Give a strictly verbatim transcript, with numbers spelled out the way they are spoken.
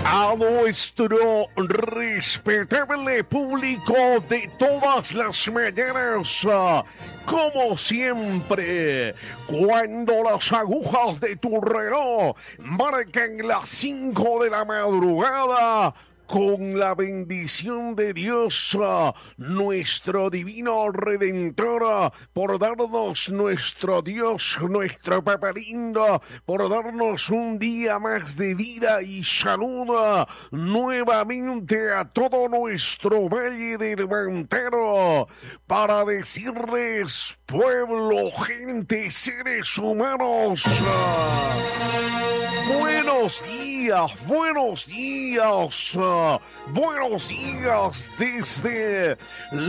A nuestro respetable público de todas las mañanas, uh, como siempre, cuando las agujas de tu reloj marcan las cinco de la madrugada, con la bendición de Dios, uh, nuestro divino Redentor, uh, por darnos nuestro Dios, nuestro Papa lindo, por darnos un día más de vida y salud, uh, nuevamente a todo nuestro Valle del Mantaro, para decirles, pueblo, gente, seres humanos, uh, buenos días, buenos días, uh, buenos días desde